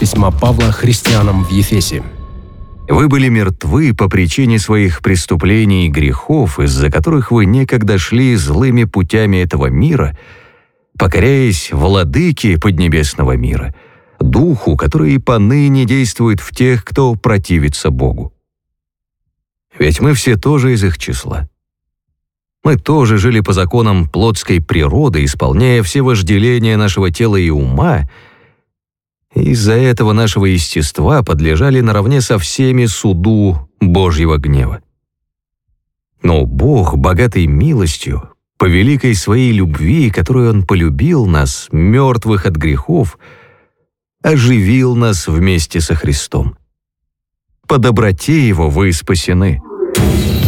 письма Павла христианам в Ефесе. «Вы были мертвы по причине своих преступлений и грехов, из-за которых вы некогда шли злыми путями этого мира, покоряясь владыке поднебесного мира, духу, который и поныне действует в тех, кто противится Богу. Ведь мы все тоже из их числа. Мы тоже жили по законам плотской природы, исполняя все вожделения нашего тела и ума, и из-за этого нашего естества подлежали наравне со всеми суду Божьего гнева. Но Бог, богатый милостью, по великой своей любви, которой Он полюбил нас, мертвых от грехов, оживил нас вместе со Христом. По доброте Его вы спасены».